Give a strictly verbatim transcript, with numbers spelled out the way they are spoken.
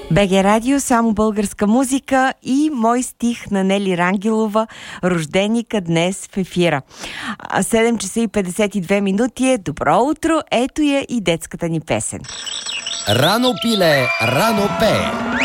БГ Радио, само българска музика и мой стих на Нели Рангелова, рожденика днес в ефира. седем часа и петдесет и две минути е. Добро утро, ето я и детската ни песен. Рано пиле, рано пее.